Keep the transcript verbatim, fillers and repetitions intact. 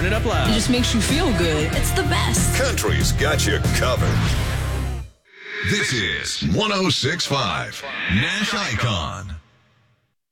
it up loud. It just makes you feel good. It's the best. Country's got you covered. This is one oh six point five Nash Icon.